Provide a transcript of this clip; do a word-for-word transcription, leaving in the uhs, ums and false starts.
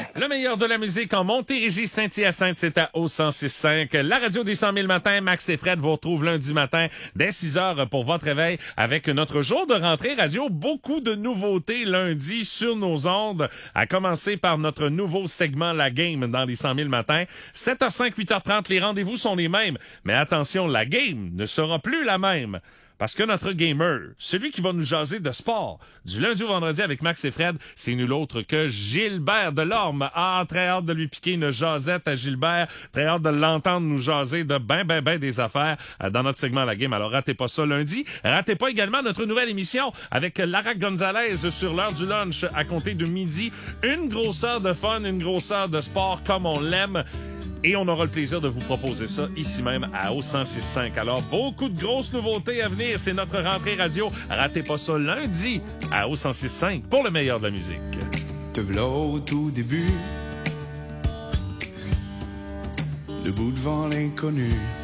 Le meilleur de la musique en Montérégie, Saint-Hyacinthe, c'est à O cent six cinq. La radio des cent mille matins, Max et Fred vous retrouvent lundi matin dès six heures pour votre réveil avec notre jour de rentrée radio. Beaucoup de nouveautés lundi sur nos ondes, à commencer par notre nouveau segment La Game dans les cent mille matins. sept heures cinq, huit heures trente, les rendez-vous sont les mêmes. Mais attention, la game ne sera plus la même. Parce que notre gamer, celui qui va nous jaser de sport, du lundi au vendredi avec Max et Fred, c'est nul autre que Gilbert Delorme. Ah, très hâte de lui piquer une jasette à Gilbert. Très hâte de l'entendre nous jaser de ben, ben, ben des affaires dans notre segment La Game. Alors, ratez pas ça lundi. Ratez pas également notre nouvelle émission avec Lara Gonzalez sur l'heure du lunch à compter de midi. Une grosse heure de fun, une grosse heure de sport comme on l'aime. Et on aura le plaisir de vous proposer ça ici même à O cent six cinq. Alors, beaucoup de grosses nouveautés à venir. C'est notre rentrée radio. Ratez pas ça lundi à O cent six cinq pour le meilleur de la musique. Te v'là au tout début, debout devant l'inconnu.